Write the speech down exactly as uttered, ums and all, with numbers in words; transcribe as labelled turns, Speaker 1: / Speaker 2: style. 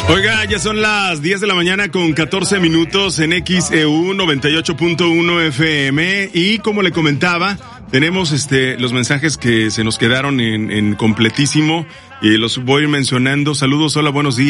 Speaker 1: Oiga, ya son las diez de la mañana con catorce minutos en X E U noventa y ocho punto uno F M y como le comentaba, tenemos este los mensajes que se nos quedaron en, en completísimo y los voy mencionando. Saludos, hola, buenos días.